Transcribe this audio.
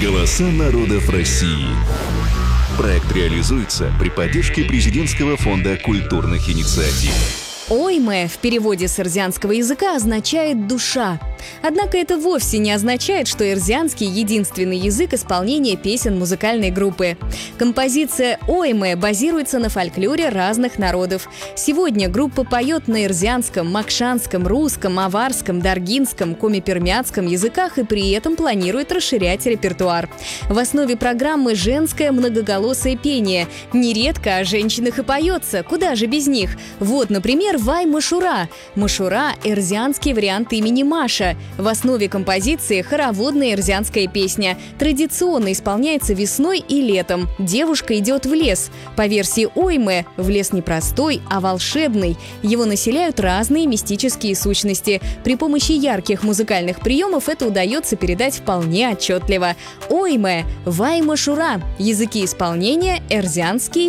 Голоса народов России. Проект реализуется при поддержке Президентского фонда культурных инициатив. Ойме в переводе с эрзианского языка означает «душа». Однако это вовсе не означает, что эрзианский — единственный язык исполнения песен музыкальной группы. Композиция ойме базируется на фольклоре разных народов. Сегодня группа поет на эрзианском, макшанском, русском, аварском, даргинском, коми-пермяцком языках и при этом планирует расширять репертуар. В основе программы женское многоголосое пение. Нередко о женщинах и поется, куда же без них. Вот, например, «Вай Машура». Машура – эрзианский вариант имени Маша. В основе композиции хороводная эрзианская песня. Традиционно исполняется весной и летом. Девушка идет в лес. По версии ойме, в лес не простой, а волшебный. Его населяют разные мистические сущности. При помощи ярких музыкальных приемов это удается передать вполне отчетливо. Ойме, Вай Машура. Языки исполнения эрзианский,